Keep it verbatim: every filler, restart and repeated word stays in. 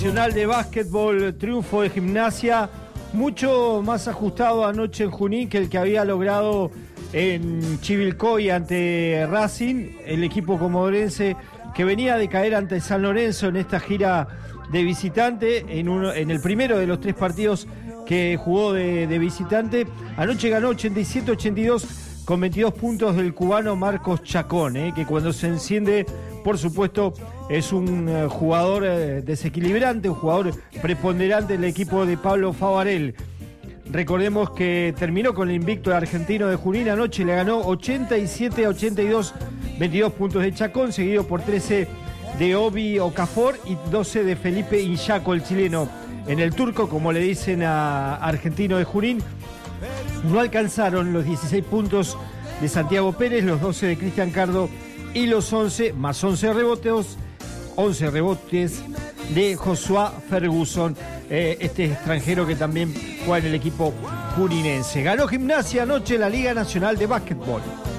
Nacional de Básquetbol, triunfo de Gimnasia, mucho más ajustado anoche en Junín que el que había logrado en Chivilcoy ante Racing, el equipo comodorense que venía de caer ante San Lorenzo en esta gira de visitante, en, uno, en el primero de los tres partidos que jugó de, de visitante. Anoche ganó ochenta y siete a ochenta y dos con veintidós puntos del cubano Marcos Chacón, eh, que cuando se enciende, por supuesto, es un eh, jugador eh, desequilibrante, un jugador preponderante del equipo de Pablo Favarel. Recordemos que terminó con el invicto argentino de Junín. Anoche le ganó ochenta y siete a ochenta y dos, veintidós puntos de Chacón, seguido por trece de Obi Okafor y doce de Felipe Inchaco, el chileno. En el turco, como le dicen a Argentino de Junín, no alcanzaron los dieciséis puntos de Santiago Pérez, los doce de Cristian Cardo y los once, más once rebotes, once rebotes de Joshua Ferguson, eh, este extranjero que también juega en el equipo juninense. Ganó Gimnasia anoche la Liga Nacional de Básquetbol.